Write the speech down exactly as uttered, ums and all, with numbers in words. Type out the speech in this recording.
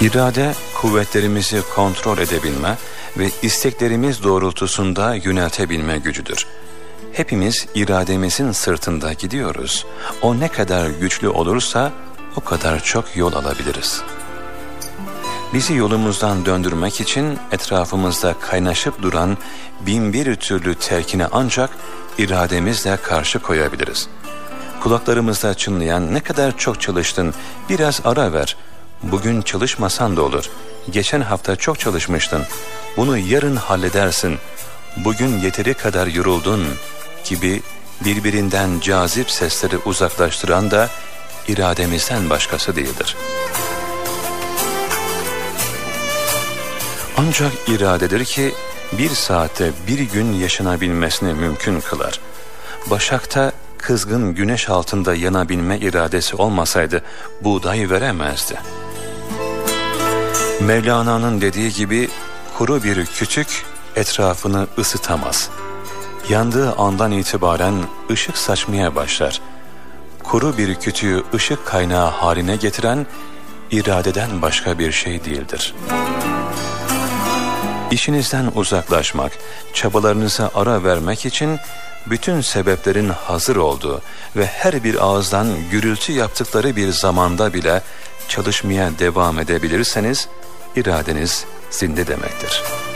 İrade, kuvvetlerimizi kontrol edebilme ve isteklerimiz doğrultusunda yöneltebilme gücüdür. Hepimiz irademizin sırtında gidiyoruz. O ne kadar güçlü olursa o kadar çok yol alabiliriz. Bizi yolumuzdan döndürmek için etrafımızda kaynaşıp duran bin bir türlü telkine ancak irademizle karşı koyabiliriz. Kulaklarımızda çınlayan "ne kadar çok çalıştın, biraz ara ver, bugün çalışmasan da olur, geçen hafta çok çalışmıştın, bunu yarın halledersin, bugün yeteri kadar yoruldun" gibi birbirinden cazip sesleri uzaklaştıran da irademizden başkası değildir. Ancak iradedir ki bir saatte bir gün yaşanabilmesini mümkün kılar. Başakta kızgın güneş altında yanabilme iradesi olmasaydı buğday veremezdi. Mevlana'nın dediği gibi kuru bir kütük etrafını ısıtamaz. Yandığı andan itibaren ışık saçmaya başlar. Kuru bir kütüğü ışık kaynağı haline getiren iradeden başka bir şey değildir. İşinizden uzaklaşmak, çabalarınıza ara vermek için bütün sebeplerin hazır olduğu ve her bir ağızdan gürültü yaptıkları bir zamanda bile çalışmaya devam edebilirseniz iradeniz zinde demektir.